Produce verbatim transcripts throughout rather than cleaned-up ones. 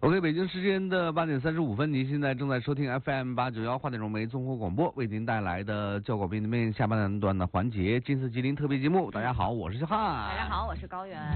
OK， 北京时间的八点三十五分，您现在正在收听 F M 八九幺华点融媒综合广播，为您带来的教广面对面下半段的环节金色吉林特别节目。大家好，我是小汉。 大家好，我是高原。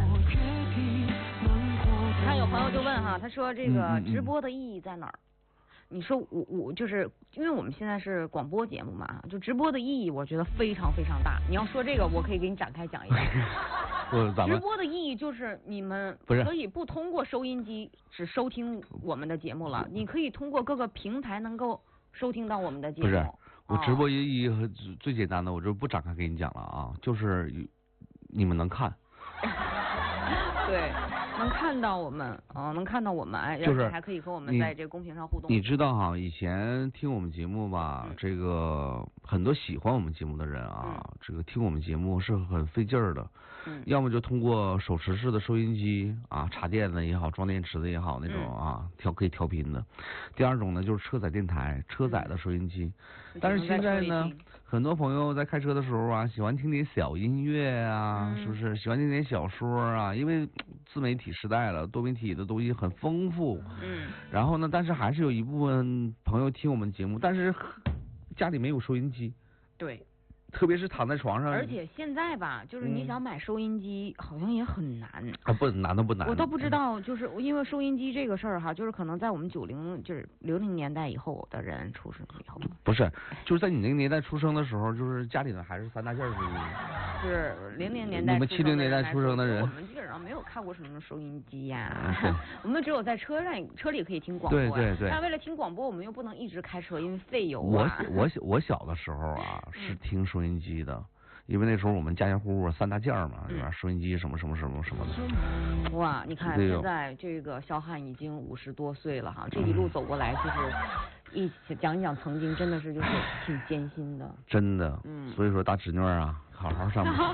看有朋友就问哈，他说这个直播的意义在哪儿？嗯嗯嗯你说我我就是因为我们现在是广播节目嘛，就直播的意义，我觉得非常非常大。你要说这个，我可以给你展开讲一讲。直播的意义就是你们可以不通过收音机只收听我们的节目了，你可以通过各个平台能够收听到我们的节目。 不是，我直播意义和最简单的，我就不展开给你讲了啊，就是你们能看。 对。能看到我们，嗯、呃，能看到我们，哎， 就是还可以和我们在这个公屏上互动。 你知道哈，以前听我们节目吧，嗯、这个很多喜欢我们节目的人啊，嗯、这个听我们节目是很费劲儿的，嗯，要么就通过手持式的收音机啊，插电的也好，装电池的也好那种啊，调可以调频的。第二种呢，就是车载电台、车载的收音机。嗯、但是现在呢，很多朋友在开车的时候啊，喜欢听点小音乐啊，嗯、是不是？喜欢听点小说啊，因为自媒体时代了，多媒体的东西很丰富。嗯。然后呢，但是还是有一部分朋友听我们节目，但是家里没有收音机。 对。 特别是躺在床上。 而且现在吧，就是你想买收音机，嗯、好像也很难。 啊，不难的不难。 我都不知道，就是因为收音机这个事儿哈，就是可能在我们九零就是零零年代以后的人出生以后。 不是，就是在你那个年代出生的时候，就是家里呢还是三大件收音机。是零零年代。 你们七零年代出生的人。 我们基本上没有看过什么收音机呀、啊，我们只有在车上车里可以听广播、啊。 对对对。 但为了听广播，我们又不能一直开车，因为费油啊。我我我小的时候啊，是听收音机的。因为那时候我们家家户户三大件嘛，是吧？收音机什么什么什么什么的。哇，你看现在这个肖汉已经五十多岁了哈，这一路走过来，其实一起讲一讲曾经，真的是就是挺艰辛的。 真的，嗯，所以说大侄女啊，好好上班。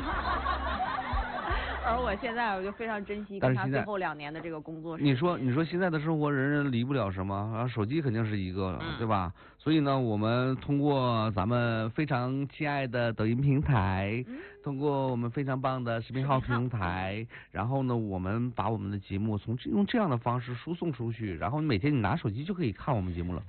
而我现在我就非常珍惜跟他最后两年的这个工作。 你说你说现在的生活人人离不了什么啊？手机肯定是一个，嗯、对吧？所以呢，我们通过咱们非常亲爱的抖音平台，嗯、通过我们非常棒的视频号平台，然后呢，我们把我们的节目从用这样的方式输送出去，然后每天你拿手机就可以看我们节目了。